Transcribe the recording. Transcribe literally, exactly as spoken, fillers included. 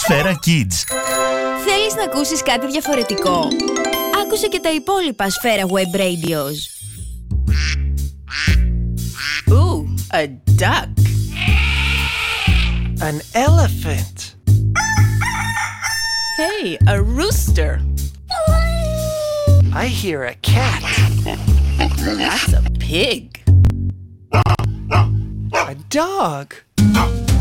Σφαίρα Kids. Θέλεις να ακούσεις κάτι διαφορετικό? Άκουσε και τα υπόλοιπα Σφαίρα Web Radios. Ooh, a duck. An elephant. Hey, a rooster. I hear a cat. That's a pig. A dog.